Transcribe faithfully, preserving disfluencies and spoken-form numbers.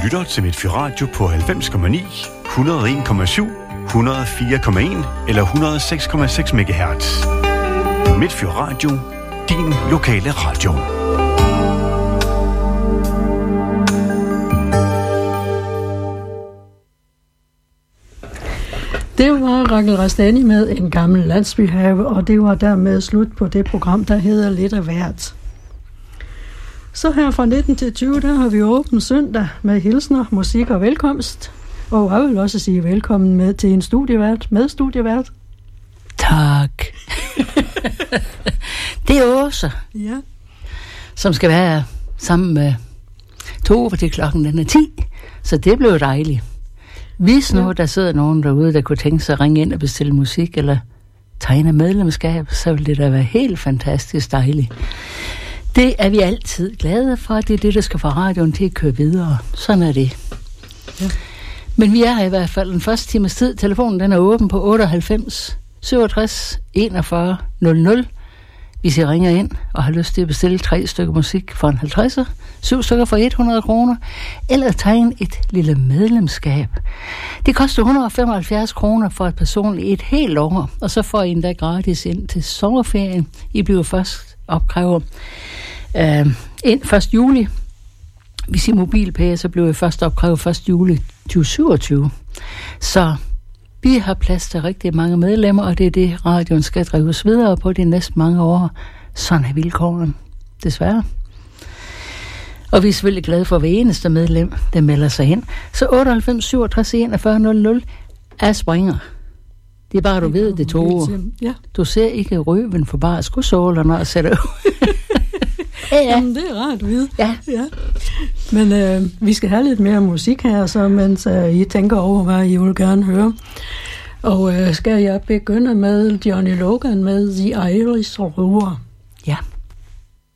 lytter til Midtfyn Radio på halvfems komma ni, et hundrede og en komma syv, et hundrede og fire komma en eller et hundrede og seks komma seks megahertz. Midtfyn Radio, din lokale radio. Det var Rakel Rastani med En gammel landsbyhave, og det var dermed slut på det program, der hedder Lidt af hvert. Så her fra nitten til tyve, der har vi åben søndag med hilsner, musik og velkomst. Og jeg vil også sige velkommen med til en studievært, med studievært. Tak. Det er Åse, ja. som skal være sammen med Tove til klokken den er ti, så det blev dejligt. Hvis nu, der sidder nogen derude, der kunne tænke sig at ringe ind og bestille musik, eller tegne medlemskab, så ville det da være helt fantastisk dejligt. Det er vi altid glade for, det er det, der skal få radioen til at køre videre. Sådan er det. Ja. Men vi er her i hvert fald den første times tid. Telefonen den er åben på otteoghalvfems syvogtres enogfyrre nul nul. Hvis I ringer ind og har lyst til at bestille tre stykker musik for en halvtredser, syv stykker for hundrede kroner, eller tegne et lille medlemskab. Det koster et hundrede og femoghalvfjerds kroner for et personligt et helt år, og så får I endda gratis ind til sommerferien. I bliver først opkrævet øh, ind første juli. Hvis I mobilpæger, så bliver I først opkrævet første juli tyve syvogtyve. Så vi har plads til rigtig mange medlemmer, og det er det, radioen skal drives videre på de næste mange år. Sådan er vilkårene, desværre. Og vi er selvfølgelig glade for hver eneste medlem, der melder sig ind. Så otteoghalvfems syvogtres enogfyrre nul nul er springer. Det er bare, du ved det, Tove. Ja. Du ser ikke røven for bare skudsålerne og sætter ud. Ja, ja. Jamen, det er rart at vide. Ja. Ja. Men øh, vi skal have lidt mere musik her, så mens øh, I tænker over, hvad I vil gerne høre. Og øh, skal jeg begynde med Johnny Logan med The Irish Rover. Ja.